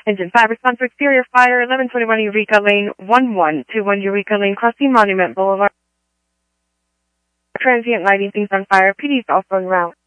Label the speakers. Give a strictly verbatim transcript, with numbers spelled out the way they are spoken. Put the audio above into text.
Speaker 1: Engine five, response for exterior fire, eleven twenty-one Eureka Lane, one one two one Eureka Lane, crossing Monument Boulevard. Transient lighting, things on fire, P D's off-road route.